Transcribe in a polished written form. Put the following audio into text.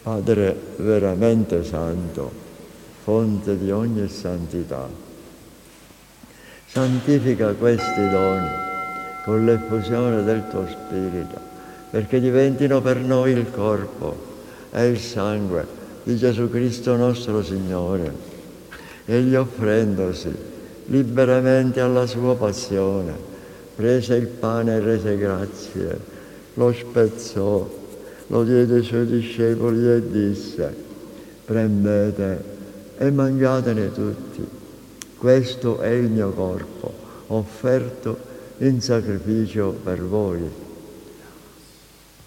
Padre veramente santo, fonte di ogni santità, santifica questi doni con l'effusione del tuo Spirito, perché diventino per noi il corpo e il sangue di Gesù Cristo nostro Signore. Egli, offrendosi liberamente alla sua passione, prese il pane e rese grazie, lo spezzò, lo diede ai suoi discepoli e disse: prendete e mangiatene tutti, questo è il mio corpo, offerto in sacrificio per voi.